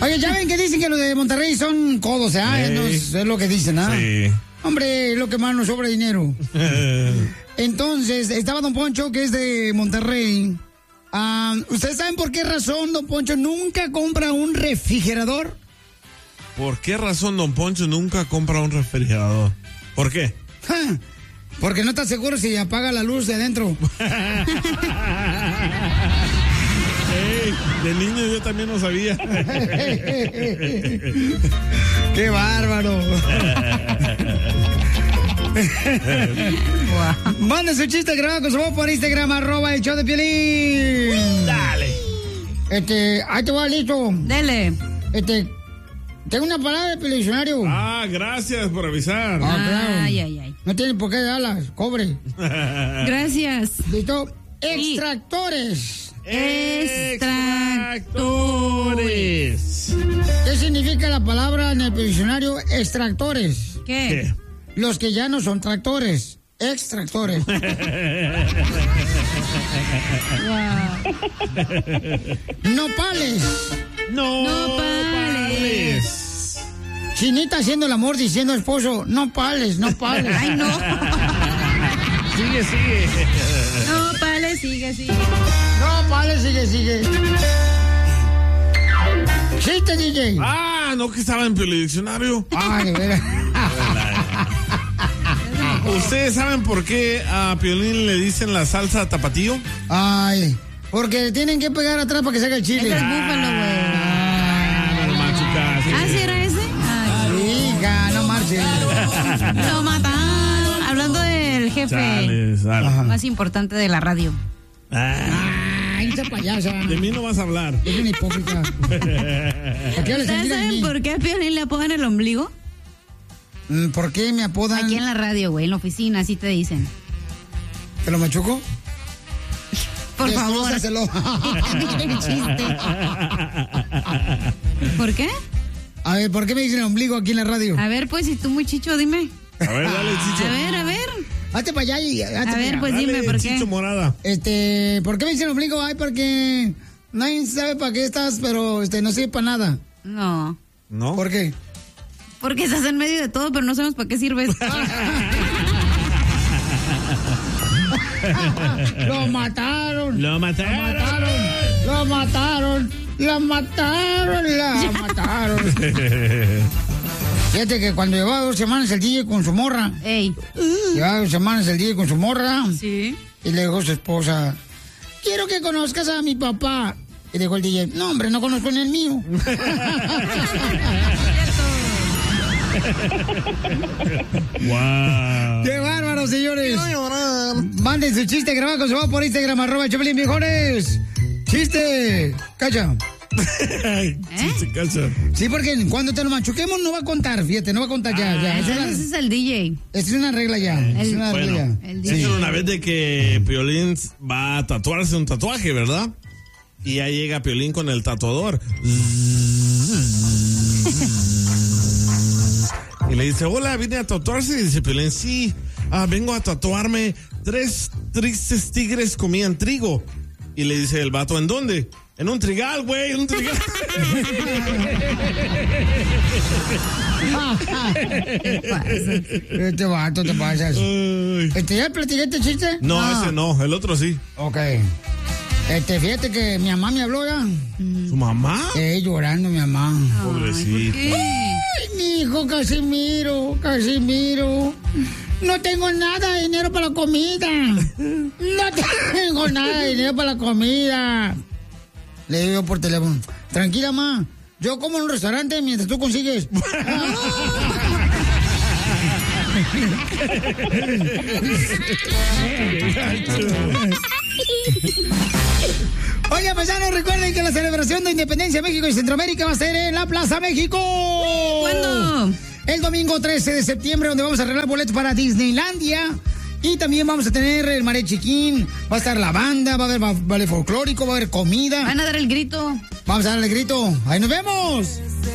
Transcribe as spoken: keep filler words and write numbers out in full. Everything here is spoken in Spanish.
Oye, ya ven que dicen que los de Monterrey son codos, ¿eh? Sí. No es, es lo que dicen, ¿ah? Sí. Hombre, lo que más nos sobra dinero. Entonces, estaba Don Poncho, que es de Monterrey. Ah, ¿ustedes saben por qué razón Don Poncho nunca compra un refrigerador? ¿Por qué razón Don Poncho nunca compra un refrigerador? ¿Por qué? Ja, porque no está seguro si apaga la luz de adentro. Hey, de niño yo también no sabía. ¡Qué bárbaro! Mande su chiste grabado con su voz por Instagram, arroba el show de Piolín. Dale. Este, ahí te va, listo. Dele. Este, tengo una palabra del diccionario. Ah, gracias por avisar. Ah, claro. Ay, ay, ay. No tiene por qué darlas, cobre. Gracias. ¿Listo? Extractores. Extractores. ¿Qué significa la palabra en el diccionario extractores? ¿Qué? ¿Qué? Los que ya no son tractores. Extractores. Wow. Nopales. No, Nopales. Chinita haciendo el amor diciendo al esposo, no pales, no pales. Ay, no. Sigue, sigue. No, pale, sigue, sigue. No pales, sigue, sigue. Chiste, D J. Ah, no, que estaba en Piolidiccionario. Ay, de veras. ¿Ustedes saben por qué a Piolín le dicen la salsa tapatío? Ay, porque tienen que pegar atrás para que se haga el Ese chile. es búfalo, güey. Ah, no machuca, sí. ¿Ah, sí era ese? Ay, Hija, no marches. lo mataron. Hablando del jefe Sale, sale. Ajá. más importante de la radio. Ah, Ay, esa payasa. de mí no vas a hablar. Es una hipócrita. ¿Por qué le ¿Ustedes sentir a saben mí? por qué a Piolín le apodan el ombligo? Mm, ¿Por qué me apodan? Aquí en la radio, güey, en la oficina, así te dicen. ¿Te lo machuco? Por favor. Destrúzaselo. El chiste. ¿Por qué? A ver, ¿por qué me dicen el ombligo aquí en la radio? A ver, pues, si tú muy chicho, dime. A ver, dale, Chicho. A ver, a ver. Hazte para allá y hazte A para ver, allá. pues Dale, dime, ¿por qué? Chicho Morada. Este, ¿por qué me dicen ombligo? Ay, porque nadie sabe para qué estás, pero este no sirve para nada. No. ¿No? ¿Por qué? Porque estás en medio de todo, pero no sabemos para qué sirves. Lo mataron. Lo mataron. Lo mataron. Lo mataron. La mataron. Fíjate que cuando llevaba dos semanas el D J con su morra, Ey. llevaba dos semanas el D J con su morra, Sí. y le dijo a su esposa, quiero que conozcas a mi papá. Y dijo el D J, no, hombre, no conozco ni el mío. Wow. ¡Qué bárbaro, señores! Manden su chiste grabado con su voz por Instagram, arroba Choplin Viejones. ¡Chiste! ¡Cacha! Chiste, cacha. Sí, porque cuando te lo machuquemos no va a contar, fíjate, no va a contar ya, ya. Es una, Ese es el D J. es una regla ya, es una regla Bueno, ya. El Sí. dicen una vez de que Piolín va a tatuarse un tatuaje, ¿verdad? Y ya llega Piolín con el tatuador. Y le dice, hola, vine a tatuarse. Y dice Piolín, sí, ah, vengo a tatuarme. Tres tristes tigres comían trigo. Y le dice el vato, ¿en dónde? En un trigal, güey, en un trigal. Este vato te pasas. Ay. Este, ¿ya platiqué este chiste? No, Ah, ese no, el otro sí. Ok. Este, fíjate que mi mamá me habló ya. ¿Su mamá? Eh, llorando mi mamá. Pobrecito. ¿Qué? Ay, mi hijo Casimiro, Casimiro. No tengo nada de dinero para la comida. No tengo nada de dinero para la comida. Le digo por teléfono, tranquila, ma. Yo como en un restaurante mientras tú consigues. Oiga, paisanos, recuerden que la celebración de Independencia de México y Centroamérica va a ser en la Plaza México. ¿Cuándo? El domingo trece de septiembre, donde vamos a arreglar boletos para Disneylandia. Y también vamos a tener el Mariachi King, va a estar la banda, va a haber ballet folclórico, va a haber comida. Van a dar el grito. Vamos a darle grito. ¡Ahí nos vemos!